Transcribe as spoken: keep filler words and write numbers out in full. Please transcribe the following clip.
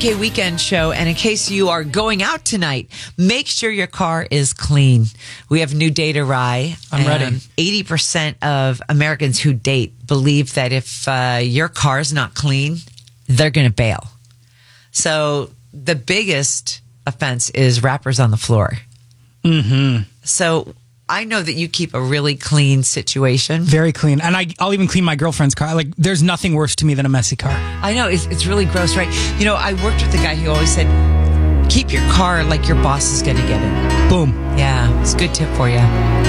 K Weekend Show. And in case you are going out tonight, make sure your car is clean. We have new data, Rye. I'm ready. eighty percent of Americans who date believe that if uh, your car's not clean, they're going to bail. So the biggest offense is wrappers on the floor. Mm-hmm. So I know that you keep a really clean situation. Very clean. And I, I'll even clean my girlfriend's car. Like, there's nothing worse to me than a messy car. I know. It's, it's really gross, right? You know, I worked with a guy who always said, keep your car like your boss is going to get it. Boom. Yeah, it's a good tip for you.